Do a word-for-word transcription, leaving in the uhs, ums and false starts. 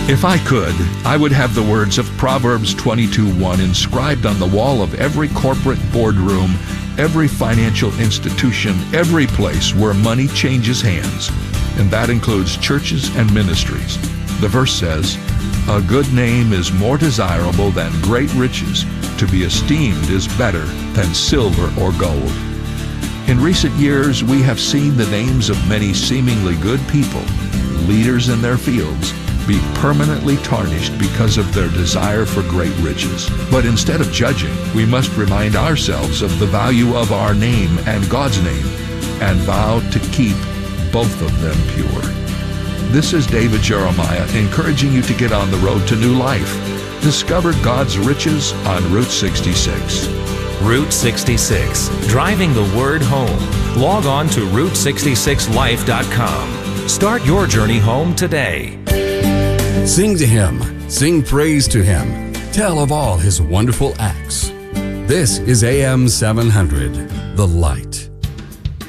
If I could, I would have the words of Proverbs twenty-two one inscribed on the wall of every corporate boardroom, every financial institution, every place where money changes hands. And that includes churches and ministries. The verse says, "A good name is more desirable than great riches. To be esteemed is better than silver or gold." In recent years, we have seen the names of many seemingly good people, leaders in their fields, be permanently tarnished because of their desire for great riches. But instead of judging, we must remind ourselves of the value of our name and God's name, and vow to keep both of them pure. This is David Jeremiah encouraging you to get on the road to new life. Discover God's riches on Route sixty-six. Route sixty-six, driving the word home. Log on to route sixty-six life dot com. Start your journey home today. Sing to Him, sing praise to Him, tell of all His wonderful acts. This is A M seven hundred, The Light.